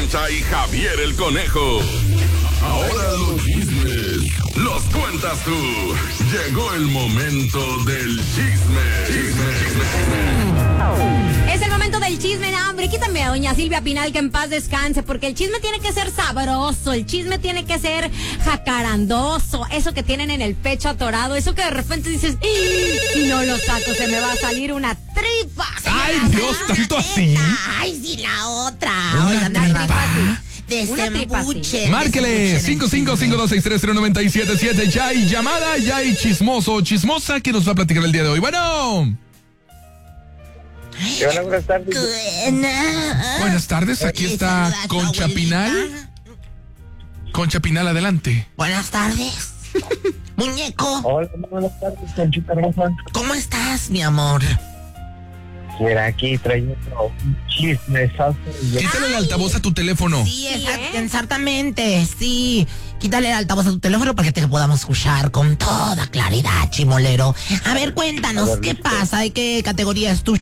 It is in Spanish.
Concha y Javier el Conejo. Ahora los chismes los cuentas tú. Llegó el momento del chisme. Es el momento del chisme, no, hombre. Quítame a doña Silvia Pinal, que en paz descanse, porque el chisme tiene que ser sabroso, el chisme tiene que ser jacarandoso, eso que tienen en el pecho atorado, eso que de repente dices, y no lo saco, se me va a salir una tripa. Ay, Dios, ¿tanto así? Ay, sí, la otra. ¿Una tripa? Desembuche. Márquele 5552630977. Ya hay llamada, ya hay chismoso o chismosa que nos va a platicar el día de hoy. Bueno. Hola, buenas tardes. Buenas tardes, aquí está Concha Pinal. Concha Pinal, adelante. Buenas tardes. Muñeco, Hola, buenas tardes, Conchita Rosa. ¿cómo estás, mi amor? Mira, aquí trayendo un chismesazo. Quítale el altavoz a tu teléfono. Sí, exactamente, sí. Quítale el altavoz a tu teléfono para que te podamos escuchar con toda claridad, chimolero. A ver, cuéntanos, ¿qué pasa? ¿De qué categoría es tu